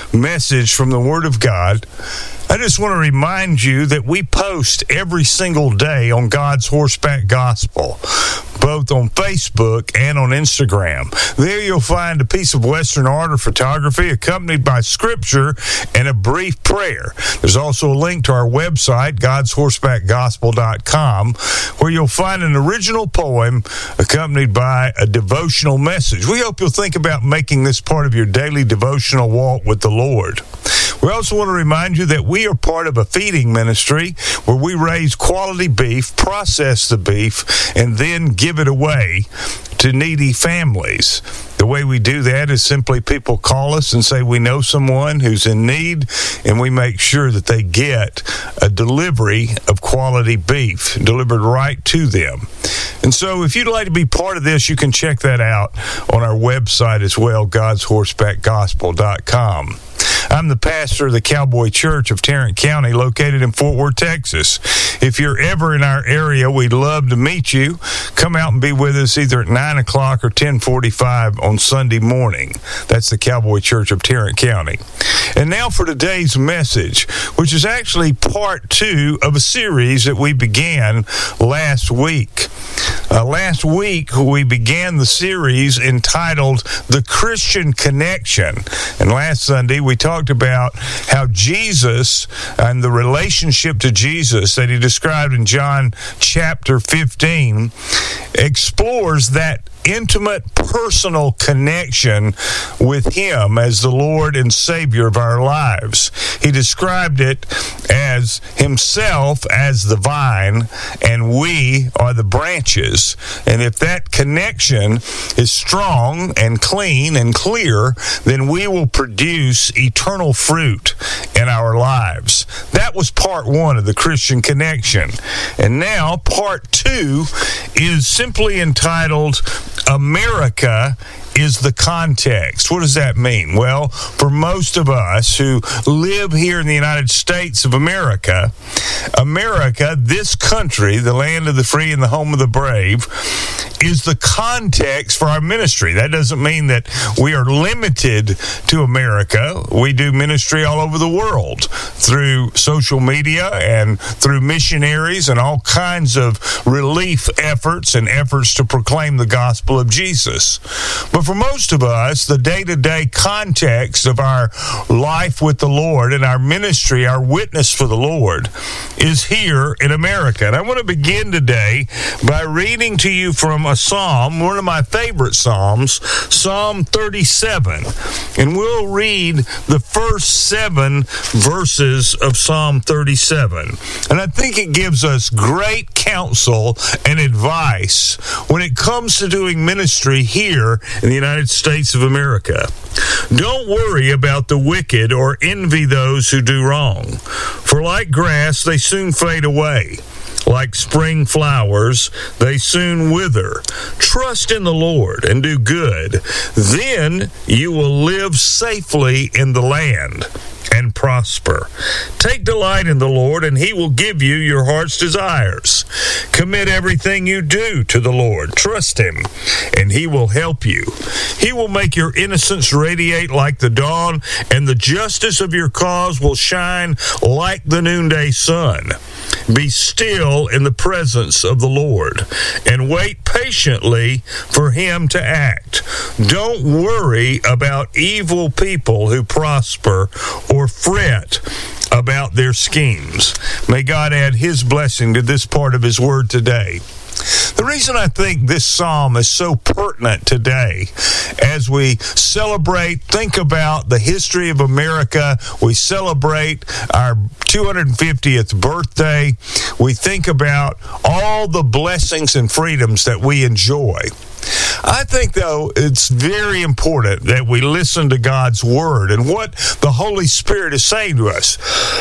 message from the Word of God, I just want to remind you that we post every single day on God's Horseback Gospel, both on Facebook and on Instagram. There you'll find a piece of Western art or photography accompanied by scripture and a brief prayer. There's also a link to our website, godshorsebackgospel.com, where you'll find an original poem accompanied by a devotional message. We hope you'll think about making this part of your daily devotional walk with the Lord. We also want to remind you that we are part of a feeding ministry where we raise quality beef, process the beef, and then give it away to needy families. The way we do that is simply people call us and say we know someone who's in need, and we make sure that they get a delivery of quality beef delivered right to them. And so if you'd like to be part of this, you can check that out on our website as well, godshorsebackgospel.com. I'm the pastor of the Cowboy Church of Tarrant County, located in Fort Worth, Texas. If you're ever in our area, we'd love to meet you. Come out and be with us either at 9 o'clock or 10:45 on Sunday morning. That's the Cowboy Church of Tarrant County. And now for today's message, which is actually part 2 of a series that we began last week. Last week, we began the series entitled The Christian Connection. And last Sunday, we talked about how Jesus and the relationship to Jesus that he described in John chapter 15 explores that intimate personal connection with him as the Lord and Savior of our lives. He described it as himself as the vine and we are the branches. And if that connection is strong and clean and clear, then we will produce eternal fruit in our lives. That was part 1 of the Christian connection. And now part 2 is simply entitled America is the context. What does that mean? Well, for most of us who live here in the United States of America, this country, the land of the free and the home of the brave, is the context for our ministry. That doesn't mean that we are limited to America. We do ministry all over the world through social media and through missionaries and all kinds of relief efforts and efforts to proclaim the gospel of Jesus. But for most of us, the day-to-day context of our life with the Lord and our ministry, our witness for the Lord, is here in America. And I want to begin today by reading to you from a psalm, one of my favorite psalms, Psalm 37. And we'll read the first 7 verses of Psalm 37. And I think it gives us great counsel and advice when it comes to doing ministry here in the United States of America. Don't worry about the wicked or envy those who do wrong, for like grass they soon fade away. Like spring flowers, they soon wither. Trust in the Lord and do good. Then you will live safely in the land and prosper. Take delight in the Lord, and he will give you your heart's desires. Commit everything you do to the Lord. Trust him, and he will help you. He will make your innocence radiate like the dawn, and the justice of your cause will shine like the noonday sun. Be still in the presence of the Lord, and wait patiently for him to act. Don't worry about evil people who prosper or fret about their schemes. May God add his blessing to this part of his word today. The reason I think this psalm is so pertinent today as we think about the history of America, we celebrate our 250th birthday, we think about all the blessings and freedoms that we enjoy. I think, though, it's very important that we listen to God's word and what the Holy Spirit is saying to us.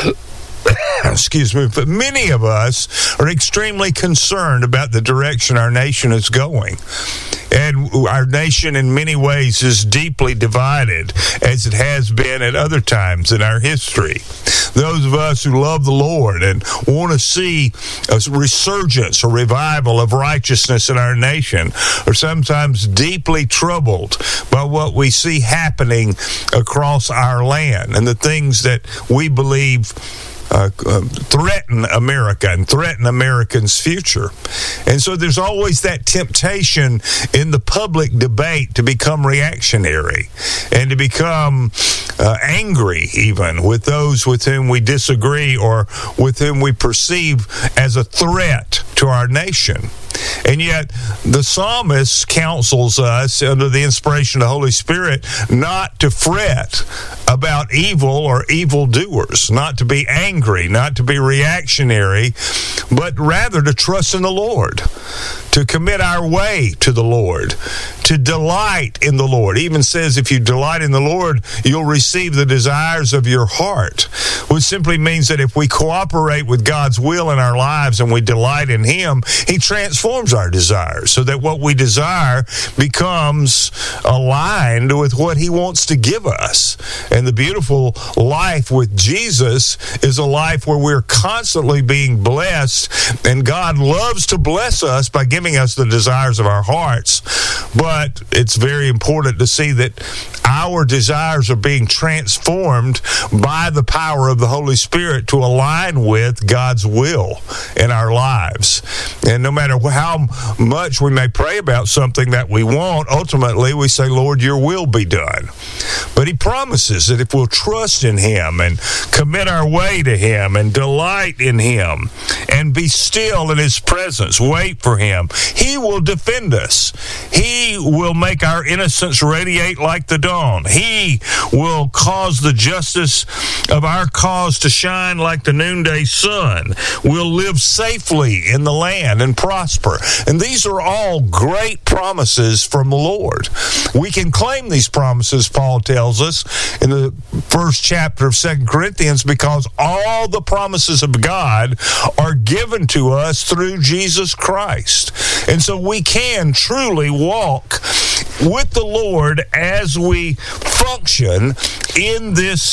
Excuse me, but many of us are extremely concerned about the direction our nation is going. And our nation in many ways is deeply divided, as it has been at other times in our history. those of us who love the Lord and want to see a resurgence, a revival of righteousness in our nation, are sometimes deeply troubled by what we see happening across our land and the things that we believe threaten America and threaten Americans' future. And so there's always that temptation in the public debate to become reactionary and to become angry even with those with whom we disagree or with whom we perceive as a threat to our nation. And yet, the psalmist counsels us, under the inspiration of the Holy Spirit, not to fret about evil or evildoers, not to be angry, not to be reactionary, but rather to trust in the Lord, to commit our way to the Lord, to delight in the Lord. It even says, if you delight in the Lord, you'll receive the desires of your heart, which simply means that if we cooperate with God's will in our lives and we delight in Him, He transforms our desires so that what we desire becomes aligned with what He wants to give us. And the beautiful life with Jesus is a life where we're constantly being blessed, and God loves to bless us by giving us the desires of our hearts. But it's very important to see that our desires are being transformed by the power of the Holy Spirit to align with God's will in our lives. And no matter how much we may pray about something that we want, ultimately we say, Lord, your will be done. But He promises that if we'll trust in Him and commit our way to Him and delight in Him and be still in His presence, wait for Him, He will defend us. He will make our innocence radiate like the dawn. He will cause the justice of our cause to shine like the noonday sun. We'll live safely in the land and prosper. And these are all great promises from the Lord. We can claim these promises, Paul tells us in the first chapter of 2 Corinthians, because all the promises of God are given to us through Jesus Christ. And so we can truly walk with the Lord as we function in this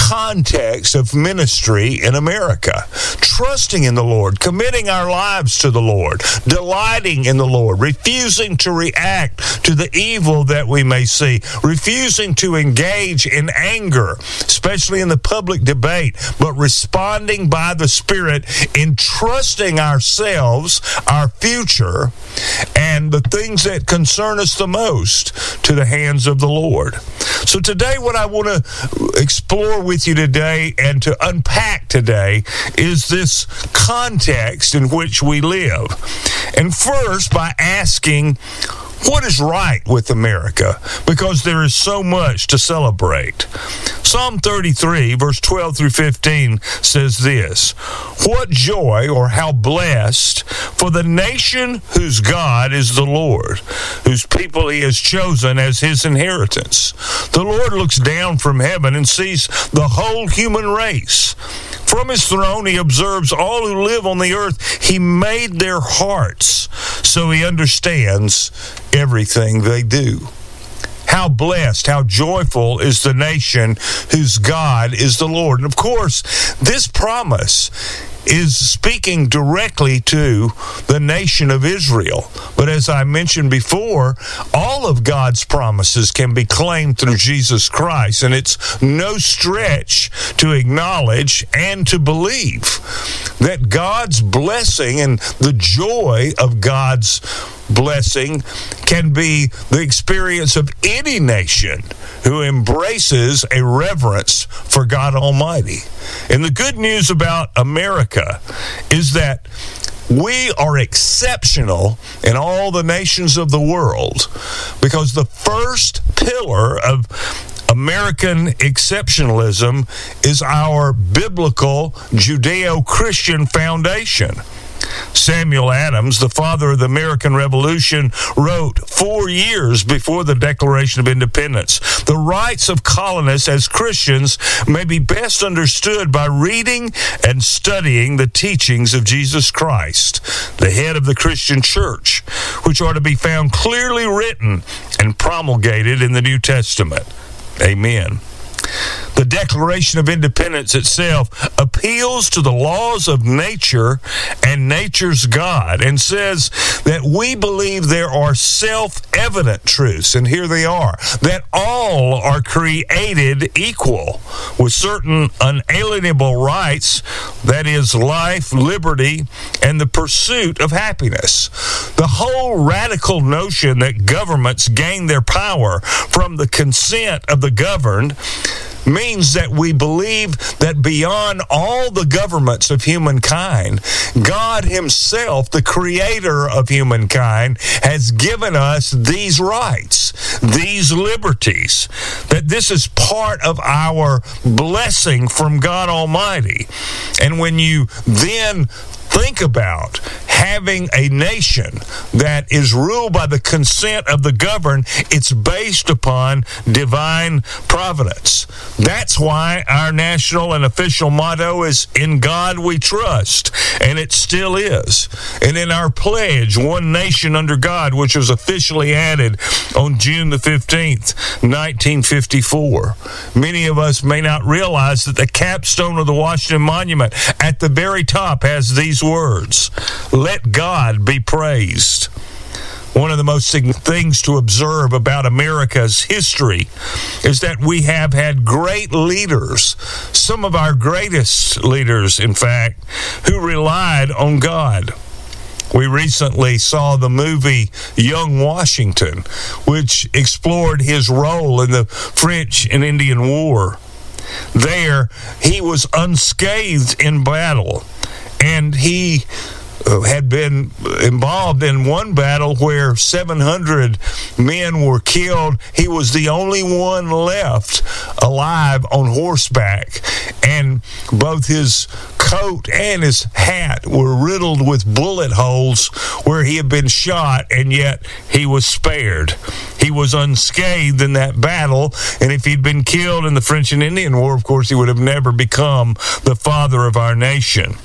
context of ministry in America, trusting in the Lord, committing our lives to the Lord, delighting in the Lord, refusing to react to the evil that we may see, refusing to engage in anger, especially in the public debate, but responding by the Spirit, entrusting ourselves, our future, and the things that concern us the most to the hands of the Lord. So today, what I want to explore with you today and to unpack today is this context in which we live. And first, by asking, what is right with America? Because there is so much to celebrate. Psalm 33, verse 12 through 15 says this: what joy, or how blessed, for the nation whose God is the Lord, whose people He has chosen as His inheritance. The Lord looks down from heaven and sees the whole human race. From His throne He observes all who live on the earth. He made their hearts, so He understands everything they do. How blessed, how joyful is the nation whose God is the Lord. And of course, this promise is speaking directly to the nation of Israel. But as I mentioned before, all of God's promises can be claimed through Jesus Christ, and it's no stretch to acknowledge and to believe that God's blessing and the joy of God's blessing can be the experience of any nation who embraces a reverence for God Almighty. And the good news about America is that we are exceptional in all the nations of the world, because the first pillar of American exceptionalism is our biblical Judeo-Christian foundation. Samuel Adams, the father of the American Revolution, wrote 4 years before the Declaration of Independence, the rights of colonists as Christians may be best understood by reading and studying the teachings of Jesus Christ, the head of the Christian church, which are to be found clearly written and promulgated in the New Testament. Amen. The Declaration of Independence itself appeals to the laws of nature and nature's God and says that we believe there are self-evident truths, and here they are, that all are created equal with certain unalienable rights, that is, life, liberty, and the pursuit of happiness. The whole radical notion that governments gain their power from the consent of the governed means that we believe that beyond all the governments of humankind, God himself, the creator of humankind, has given us these rights, these liberties, that this is part of our blessing from God Almighty. And when you then think about having a nation that is ruled by the consent of the governed, it's based upon divine providence. That's why our national and official motto is, "In God we trust," and it still is. And in our pledge, "One Nation Under God," which was officially added on June the 15th, 1954, many of us may not realize that the capstone of the Washington Monument at the very top has these words, "Let God be praised." One of the most significant things to observe about America's history is that we have had great leaders, some of our greatest leaders, in fact, who relied on God. We recently saw the movie Young Washington, which explored his role in the French and Indian War. There, he was unscathed in battle, and he had been involved in one battle where 700 men were killed. He was the only one left alive on horseback, and both his coat and his hat were riddled with bullet holes where he had been shot, and yet he was spared. He was unscathed in that battle, and if he'd been killed in the French and Indian War, of course, he would have never become the father of our nation.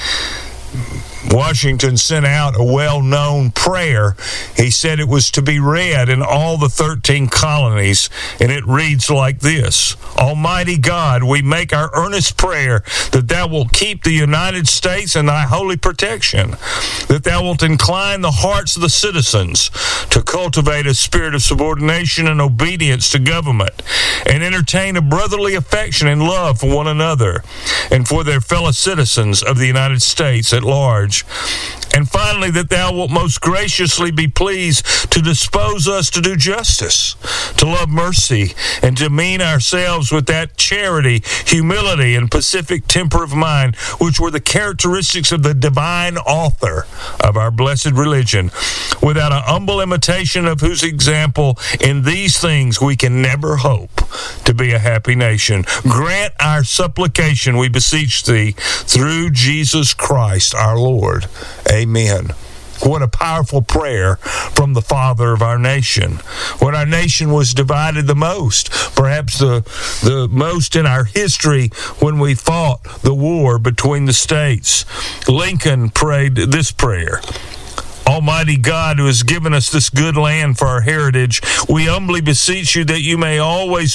Washington sent out a well-known prayer. He said it was to be read in all the 13 colonies, and it reads like this: "Almighty God, we make our earnest prayer that thou wilt keep the United States in thy holy protection, that thou wilt incline the hearts of the citizens to cultivate a spirit of subordination and obedience to government, and entertain a brotherly affection and love for one another and for their fellow citizens of the United States at large. And finally, that thou wilt most graciously be pleased to dispose us to do justice, to love mercy, and to mean ourselves with that charity, humility, and pacific temper of mind, which were the characteristics of the divine author of our blessed religion, without an humble imitation of whose example in these things we can never hope to be a happy nation. Grant our supplication, we beseech thee, through Jesus Christ our Lord. Amen." What a powerful prayer from the father of our nation. When our nation was divided the most, perhaps the most in our history, when we fought the war between the states, Lincoln prayed this prayer: "Almighty God, who has given us this good land for our heritage, we humbly beseech you that we may always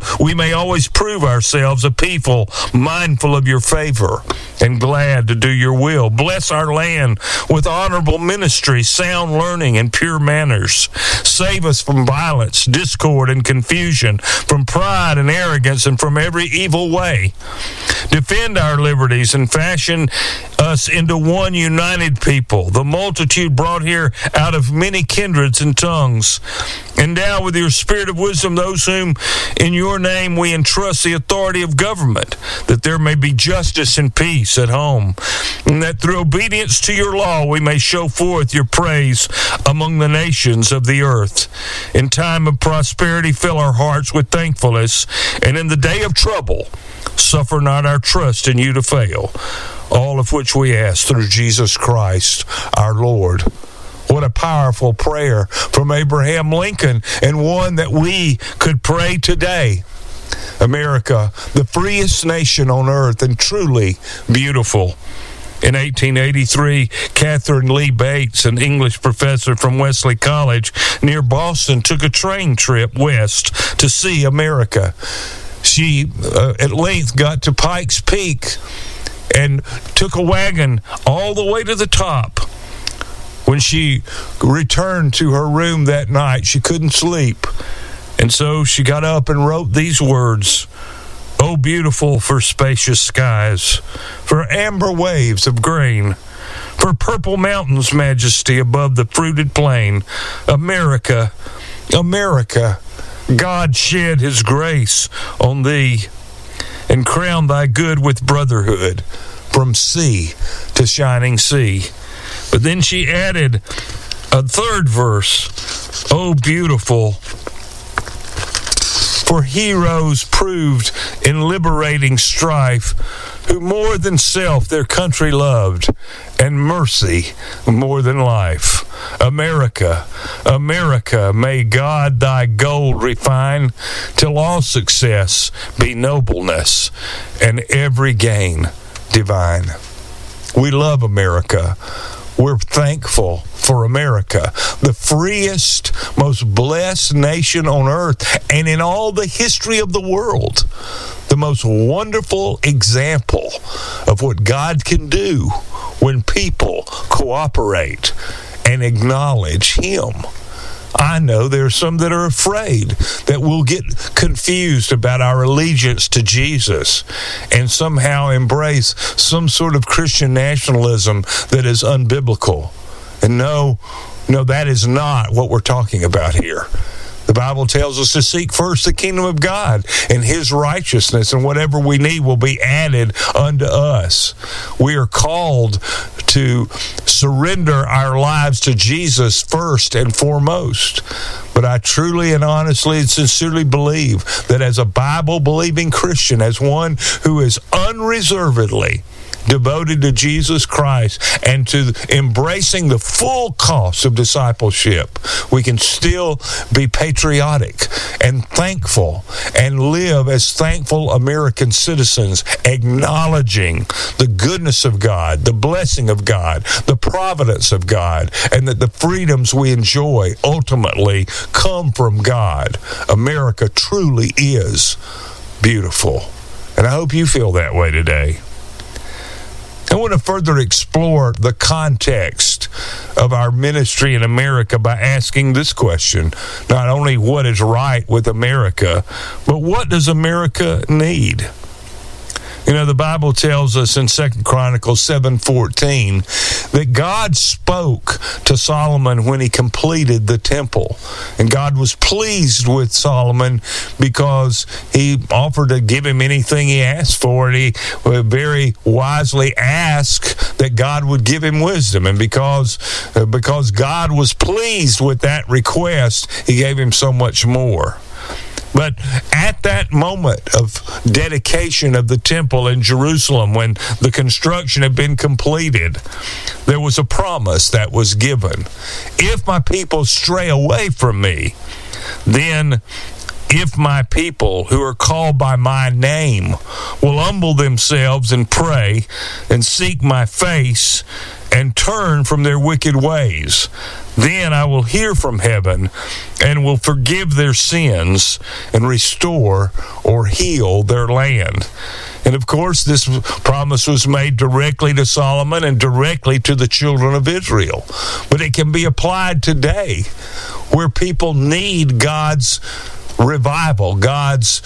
prove ourselves a people mindful of your favor and glad to do your will. Bless our land with honorable ministry, sound learning, and pure manners. Save us from violence, discord, and confusion, from pride and arrogance, and from every evil way. Defend our liberties and fashion us into one united people, the multitude brought here out of many kindreds and tongues. Endow with your spirit of wisdom those whom in your name we entrust the authority of government, that there may be justice and peace at home, and that through obedience to your law we may show forth your praise among the nations of the earth. In time of prosperity fill our hearts with thankfulness, and in the day of trouble suffer not our trust in you to fail. All of which we ask through Jesus Christ our Lord." What a powerful prayer from Abraham Lincoln, and one that we could pray today. America, the freest nation on earth, and truly beautiful. In 1883, Catherine Lee Bates, an English professor from Wesley College near Boston, took a train trip west to see America. she at length got to Pikes Peak and took a wagon all the way to the top. When she returned to her room that night, she couldn't sleep. And so she got up and wrote these words: "Oh, beautiful for spacious skies, for amber waves of grain, for purple mountains' majesty above the fruited plain, America, America, God shed his grace on thee and crown thy good with brotherhood from sea to shining sea." But then she added a third verse: "Oh, beautiful for heroes proved in liberating strife, who more than self their country loved, and mercy more than life. America, America, may God thy gold refine, till all success be nobleness, and every gain divine." We love America. We're thankful for America, the freest, most blessed nation on earth, and in all the history of the world, the most wonderful example of what God can do when people cooperate and acknowledge Him. I know there are some that are afraid that we'll get confused about our allegiance to Jesus and somehow embrace some sort of Christian nationalism that is unbiblical. And no, that is not what we're talking about here. The Bible tells us to seek first the kingdom of God and His righteousness, and whatever we need will be added unto us. We are called to surrender our lives to Jesus first and foremost. But I truly and honestly and sincerely believe that as a Bible-believing Christian, as one who is unreservedly devoted to Jesus Christ and to embracing the full cost of discipleship, we can still be patriotic and thankful and live as thankful American citizens, acknowledging the goodness of God, the blessing of God, the providence of God, and that the freedoms we enjoy ultimately come from God. America truly is beautiful. And I hope you feel that way today. I want to further explore the context of our ministry in America by asking this question: not only what is right with America, but what does America need? You know, the Bible tells us in 2 Chronicles 7:14 that God spoke to Solomon when he completed the temple. And God was pleased with Solomon because he offered to give him anything he asked for. And he very wisely asked that God would give him wisdom. And because God was pleased with that request, he gave him so much more. But at that moment of dedication of the temple in Jerusalem, when the construction had been completed, there was a promise that was given. If my people stray away from me, then if my people who are called by my name will humble themselves and pray and seek my face and turn from their wicked ways, then I will hear from heaven and will forgive their sins and restore or heal their land. And of course, this promise was made directly to Solomon and directly to the children of Israel. But it can be applied today, where people need God's revival, God's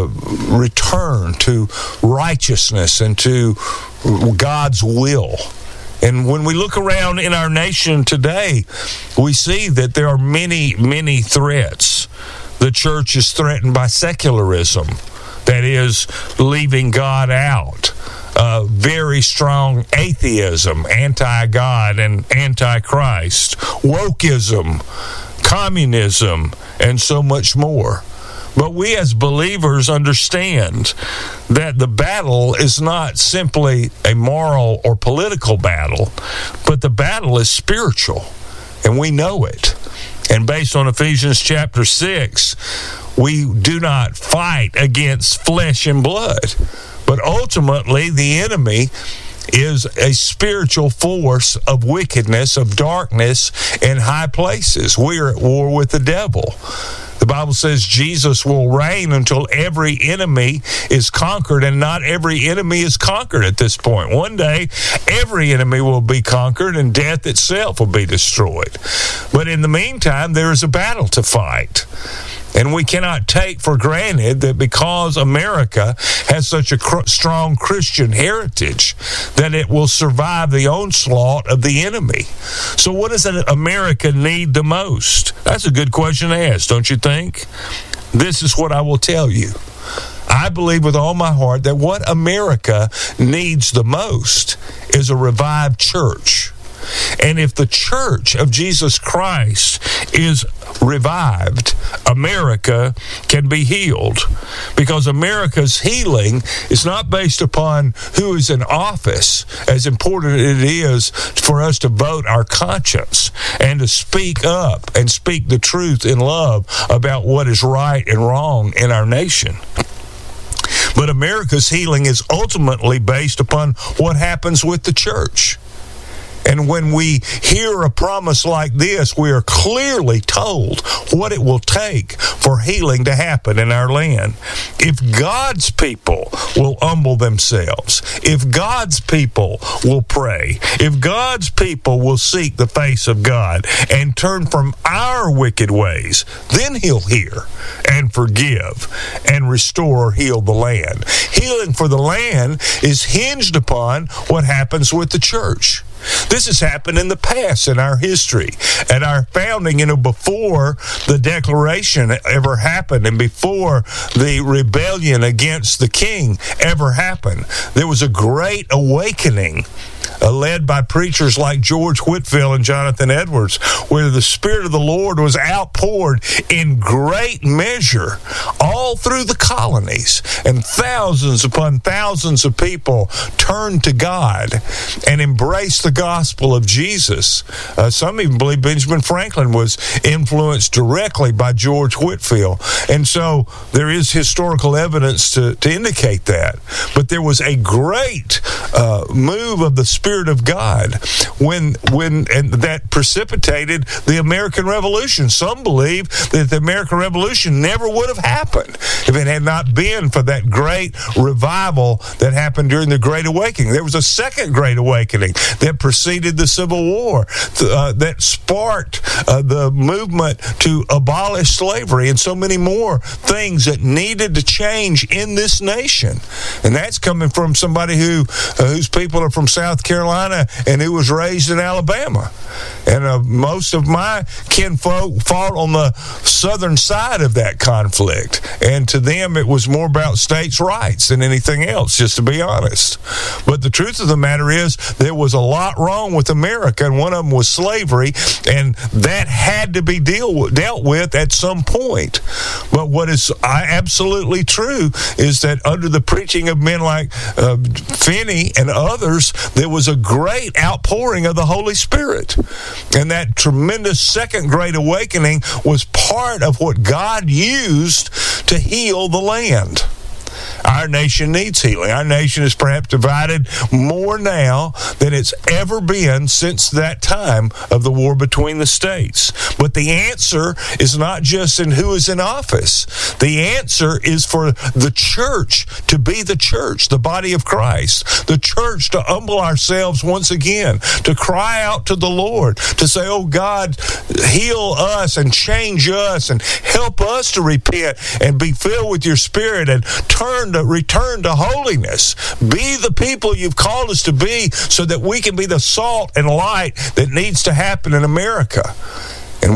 return to righteousness and to God's will. And when we look around in our nation today, we see that there are many, many threats. The church is threatened by secularism, that is, leaving God out. Very strong atheism, anti-God and anti-Christ, wokeism, communism, and so much more. But we as believers understand that the battle is not simply a moral or political battle, but the battle is spiritual, and we know it. And based on Ephesians chapter 6, we do not fight against flesh and blood, but ultimately the enemy is a spiritual force of wickedness, of darkness in high places. We are at war with the devil. The Bible says Jesus will reign until every enemy is conquered, and not every enemy is conquered at this point. One day, every enemy will be conquered, and death itself will be destroyed. But in the meantime, there is a battle to fight. And we cannot take for granted that because America has such a strong Christian heritage, that it will survive the onslaught of the enemy. So what does America need the most? That's a good question to ask, don't you think? This is what I will tell you. I believe with all my heart that what America needs the most is a revived church. And if the church of Jesus Christ is revived, America can be healed. Because America's healing is not based upon who is in office, as important it is for us to vote our conscience and to speak up and speak the truth in love about what is right and wrong in our nation. But America's healing is ultimately based upon what happens with the church. And when we hear a promise like this, we are clearly told what it will take for healing to happen in our land. If God's people will humble themselves, if God's people will pray, if God's people will seek the face of God and turn from our wicked ways, then He'll hear and forgive and restore or heal the land. Healing for the land is hinged upon what happens with the church. This has happened in the past in our history. At our founding, before the Declaration ever happened and before the rebellion against the king ever happened, there was a great awakening led by preachers like George Whitefield and Jonathan Edwards, where the Spirit of the Lord was outpoured in great measure all through the colonies, and thousands upon thousands of people turned to God and embraced the gospel of Jesus. Some even believe Benjamin Franklin was influenced directly by George Whitefield, and so there is historical evidence to indicate that. But there was a great move of the Spirit of God when that precipitated the American Revolution. Some believe that the American Revolution never would have happened if it had not been for that great revival that happened during the Great Awakening. There was a second Great Awakening that preceded the Civil War that sparked the movement to abolish slavery and so many more things that needed to change in this nation. And that's coming from somebody whose people are from South Carolina and who was raised in Alabama. And most of my kinfolk fought on the southern side of that conflict. And to them, it was more about states' rights than anything else, just to be honest. But the truth of the matter is, there was a lot wrong with America, and one of them was slavery, and that had to be dealt with at some point. But what is absolutely true is that under the preaching of men like Finney and others, there was a great outpouring of the Holy Spirit. And that tremendous second Great Awakening was part of what God used to heal the land. Our nation needs healing. Our nation is perhaps divided more now than it's ever been since that time of the war between the states. But the answer is not just in who is in office. The answer is for the church to be the church, the body of Christ. The church to humble ourselves once again, to cry out to the Lord, to say, oh God, heal us and change us and help us to repent and be filled with your Spirit and return to holiness. Be the people you've called us to be so that we can be the salt and light that needs to happen in America. And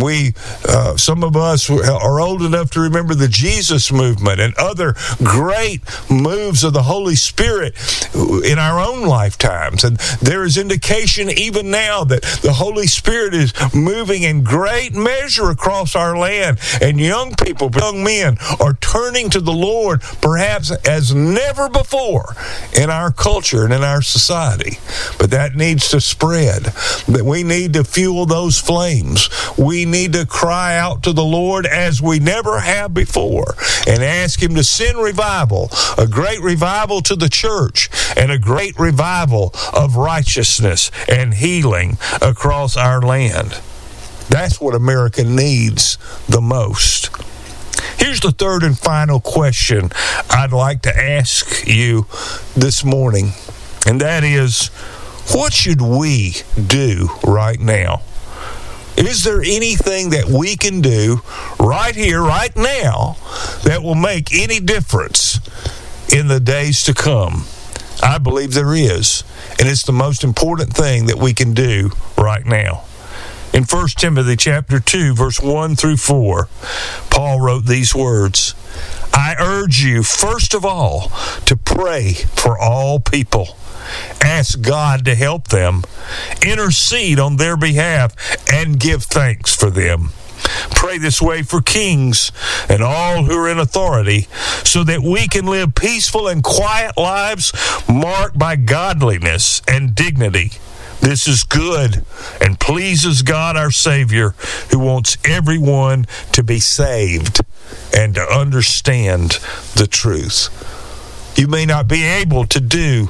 some of us are old enough to remember the Jesus movement and other great moves of the Holy Spirit in our own lifetimes. And there is indication even now that the Holy Spirit is moving in great measure across our land. And young people, young men are turning to the Lord perhaps as never before in our culture and in our society. But that needs to spread. That we need to fuel those flames. We need to cry out to the Lord as we never have before and ask Him to send revival, a great revival to the church and a great revival of righteousness and healing across our land. That's what America needs the most. Here's the third and final question I'd like to ask you this morning, and that is, what should we do right now? Is there anything that we can do right here, right now, that will make any difference in the days to come? I believe there is, and it's the most important thing that we can do right now. In 1 Timothy chapter 2, verse 1 through 4, Paul wrote these words, I urge you, first of all, to pray for all people. Ask God to help them, intercede on their behalf, and give thanks for them. Pray this way for kings and all who are in authority, so that we can live peaceful and quiet lives marked by godliness and dignity. This is good and pleases God our Savior, who wants everyone to be saved and to understand the truth. You may not be able to do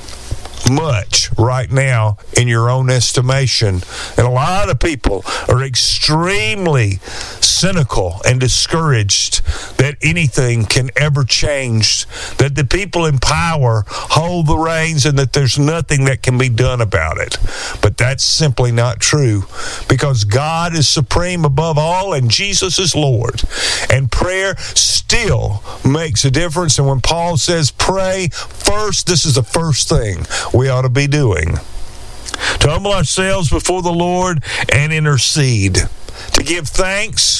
much right now in your own estimation, and a lot of people are extremely cynical and discouraged that anything can ever change, that the people in power hold the reins and that there's nothing that can be done about it. But that's simply not true, because God is supreme above all and Jesus is Lord, and prayer still makes a difference. And when Paul says pray first, this is the first thing we ought to be doing: to humble ourselves before the Lord and intercede, to give thanks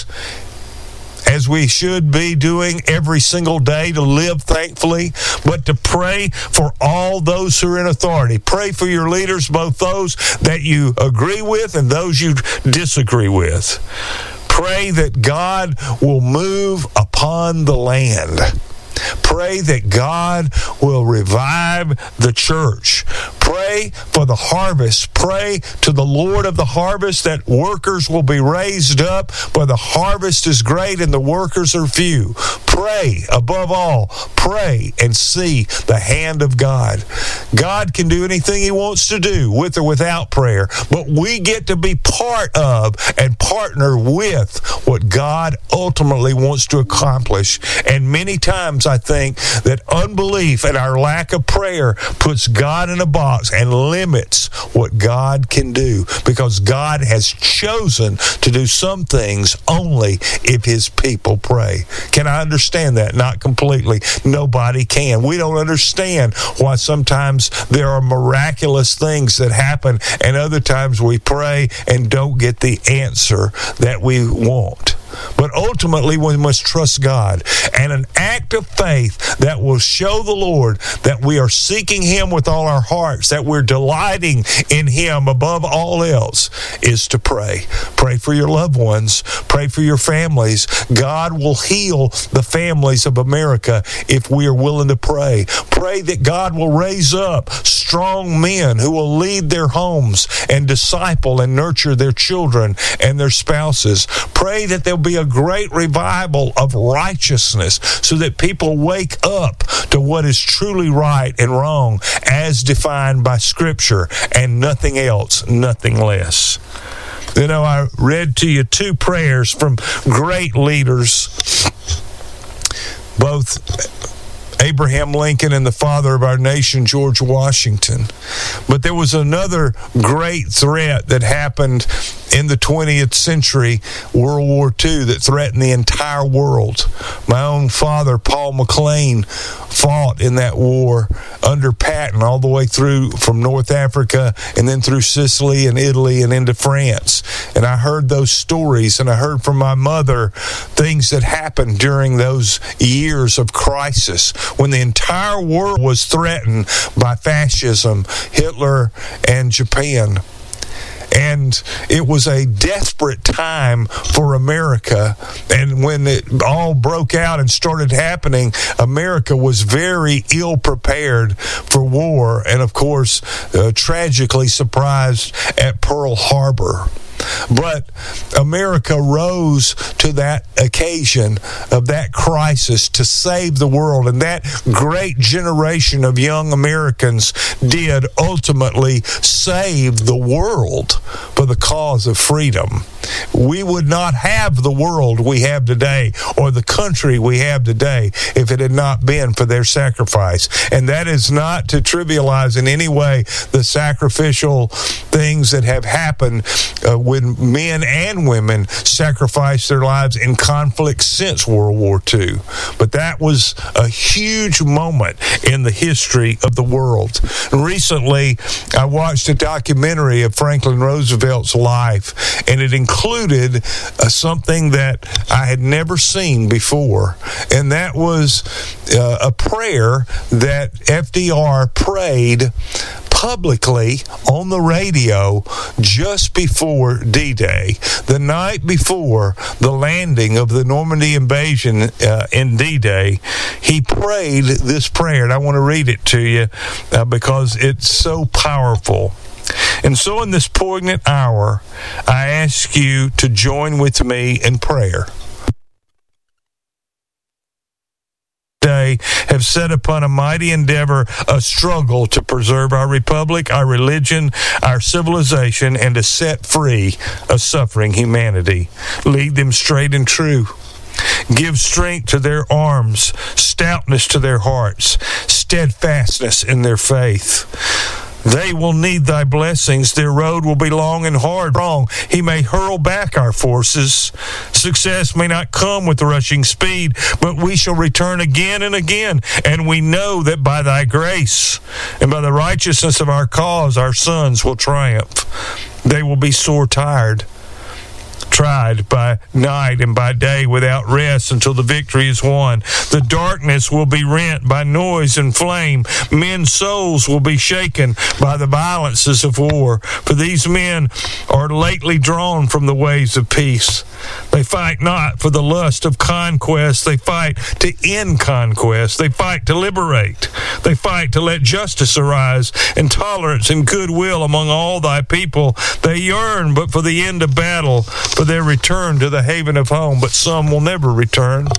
as we should be doing every single day, to live thankfully, but to pray for all those who are in authority. Pray for your leaders, both those that you agree with and those you disagree with. Pray that God will move upon the land. Pray that God will revive the church. Pray for the harvest. Pray to the Lord of the harvest that workers will be raised up, for the harvest is great and the workers are few. Pray, above all, pray and see the hand of God. God can do anything He wants to do, with or without prayer, but we get to be part of and partner with what God ultimately wants to accomplish. And many times I think that unbelief and our lack of prayer puts God in a box and limits what God can do, because God has chosen to do some things only if His people pray. Can I understand that? Not completely. Nobody can. We don't understand why sometimes there are miraculous things that happen and other times we pray and don't get the answer that we want. But ultimately, we must trust God, and an act of faith that will show the Lord that we are seeking Him with all our hearts, that we're delighting in Him above all else, is to pray. Pray for your loved ones. Pray for your families. God will heal the families of America if we are willing to pray. Pray that God will raise up strong men who will lead their homes and disciple and nurture their children and their spouses. Pray that there'll be a great revival of righteousness so that people wake up to what is truly right and wrong as defined by Scripture, and nothing else, nothing less. You know, I read to you two prayers from great leaders, both Abraham Lincoln and the father of our nation, George Washington. But there was another great threat that happened in the 20th century, World War II, that threatened the entire world. My own father, Paul McLean, fought in that war under Patton all the way through from North Africa and then through Sicily and Italy and into France. And I heard those stories, and I heard from my mother things that happened during those years of crisis when the entire world was threatened by fascism, Hitler, and Japan. And it was a desperate time for America. And when it all broke out and started happening, America was very ill prepared for war. And of course, tragically surprised at Pearl Harbor. But America rose to that occasion of that crisis to save the world. And that great generation of young Americans did ultimately save the world for the cause of freedom. We would not have the world we have today or the country we have today if it had not been for their sacrifice. And that is not to trivialize in any way the sacrificial things that have happened when men and women sacrificed their lives in conflict since World War II. But that was a huge moment in the history of the world. Recently, I watched a documentary of Franklin Roosevelt's life, and it included something that I had never seen before, and that was a prayer that FDR prayed publicly on the radio just before D-Day, the night before the landing of the Normandy invasion in D-Day. He prayed this prayer, and I want to read it to you because it's so powerful. And so in this poignant hour, I ask you to join with me in prayer. Have set upon a mighty endeavor, a struggle to preserve our republic, our religion, our civilization, and to set free a suffering humanity. Lead them straight and true. Give strength to their arms, stoutness to their hearts, steadfastness in their faith. They will need thy blessings. Their road will be long and hard. He may hurl back our forces. Success may not come with rushing speed, but we shall return again and again. And we know that by thy grace and by the righteousness of our cause, our sons will triumph. They will be sore tried by night and by day without rest until the victory is won. The darkness will be rent by noise and flame. Men's souls will be shaken by the violences of war. For these men are lately drawn from the ways of peace. They fight not for the lust of conquest. They fight to end conquest. They fight to liberate. They fight to let justice arise and tolerance and goodwill among all thy people. They yearn but for the end of battle, for their return to the haven of home, but some will never return.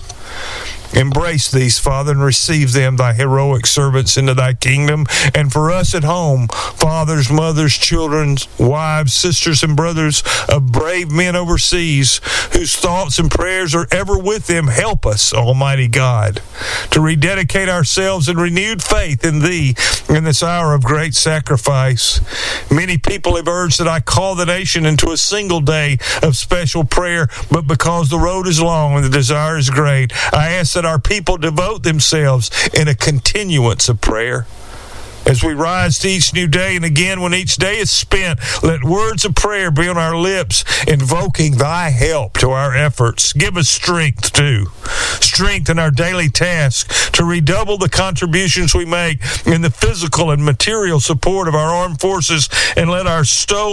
Embrace these, Father, and receive them, thy heroic servants, into thy kingdom. And for us at home, fathers, mothers, children, wives, sisters, and brothers of brave men overseas, whose thoughts and prayers are ever with them, help us, Almighty God, to rededicate ourselves in renewed faith in thee in this hour of great sacrifice. Many people have urged that I call the nation into a single day of special prayer, but because the road is long and the desire is great, I ask that our people devote themselves in a continuance of prayer. As we rise to each new day, and again when each day is spent, let words of prayer be on our lips, invoking thy help to our efforts. Give us strength too. Strength in our daily tasks, to redouble the contributions we make in the physical and material support of our armed forces, and let our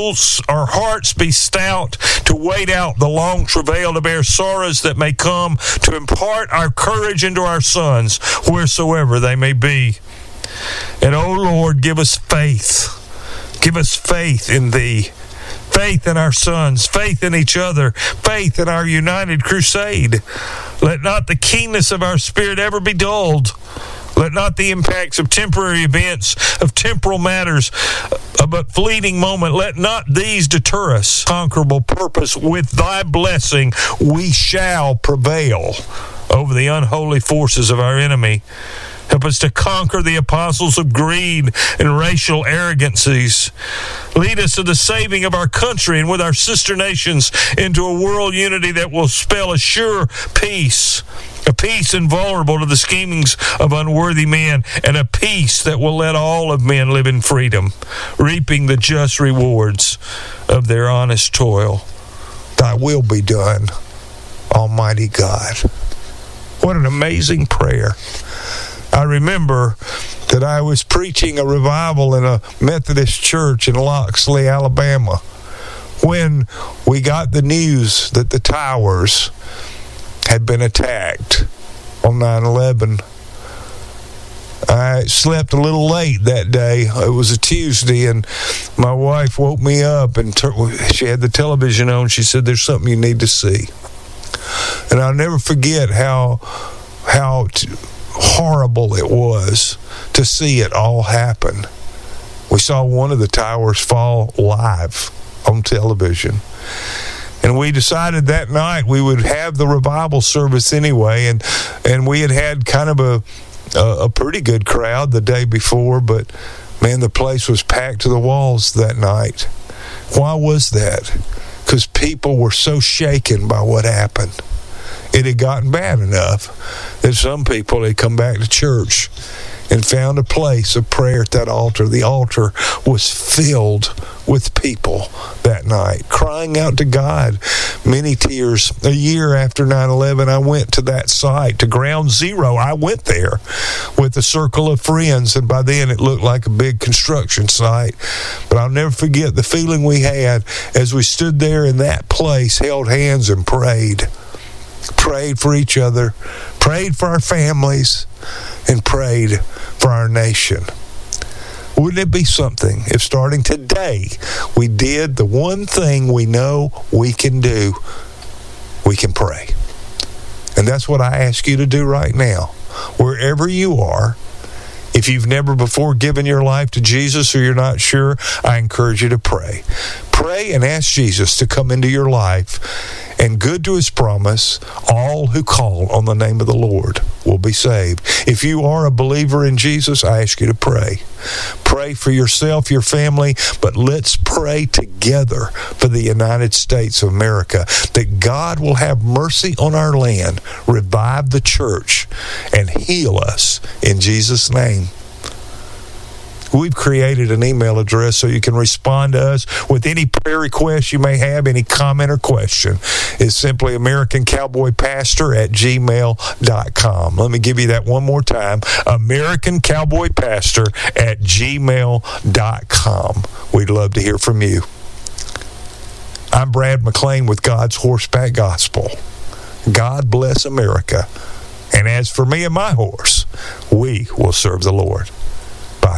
hearts be stout to wait out the long travail, to bear sorrows that may come, to impart our courage into our sons, wheresoever they may be. And, O Lord, give us faith. Give us faith in thee. Faith in our sons. Faith in each other. Faith in our united crusade. Let not the keenness of our spirit ever be dulled. Let not the impacts of temporary events, of temporal matters, but fleeting moment, let not these deter us. Conquerable purpose, with thy blessing, we shall prevail over the unholy forces of our enemy. Help us to conquer the apostles of greed and racial arrogancies. Lead us to the saving of our country and with our sister nations into a world unity that will spell a sure peace, a peace invulnerable to the schemings of unworthy men, and a peace that will let all of men live in freedom, reaping the just rewards of their honest toil. Thy will be done, Almighty God. What an amazing prayer. I remember that I was preaching a revival in a Methodist church in Loxley, Alabama, when we got the news that the towers had been attacked on 9/11. I slept a little late that day. It was a Tuesday, and my wife woke me up, and she had the television on. She said, "There's something you need to see." And I'll never forget how horrible it was to see it all happen. We saw one of the towers fall live on television. And we decided that night we would have the revival service anyway, and we had kind of a pretty good crowd the day before, but man, the place was packed to the walls that night. Why was that? Because people were so shaken by what happened. It had gotten bad enough that some people had come back to church and found a place of prayer at that altar. The altar was filled with people that night, crying out to God. Many tears. A year after 9/11, I went to that site, to Ground Zero. I went there with a circle of friends, and by then it looked like a big construction site. But I'll never forget the feeling we had as we stood there in that place, held hands and prayed. Prayed for each other, prayed for our families, and prayed for our nation. Wouldn't it be something if starting today we did the one thing we know we can do? We can pray. And that's what I ask you to do right now. Wherever you are, if you've never before given your life to Jesus or you're not sure, I encourage you to pray. Pray and ask Jesus to come into your life. And good to his promise, all who call on the name of the Lord will be saved. If you are a believer in Jesus, I ask you to pray. Pray for yourself, your family, but let's pray together for the United States of America, that God will have mercy on our land, revive the church, and heal us in Jesus' name. We've created an email address so you can respond to us with any prayer request you may have, any comment or question. It's simply AmericanCowboyPastor@gmail.com. Let me give you that one more time. AmericanCowboyPastor@gmail.com. We'd love to hear from you. I'm Brad McLean with God's Horseback Gospel. God bless America. And as for me and my horse, we will serve the Lord.